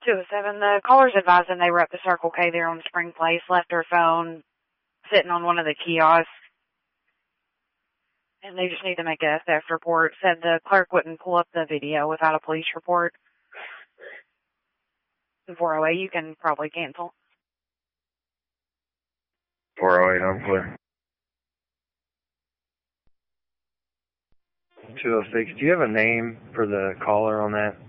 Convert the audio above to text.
207. The caller's advising they were at the Circle K there on Spring Place, left her phone sitting on one of the kiosks, and they just need to make a theft report. Said the clerk wouldn't pull up the video without a police report. The 408, you can probably cancel. 408, I'm clear. 206, do you have a name for the caller on that?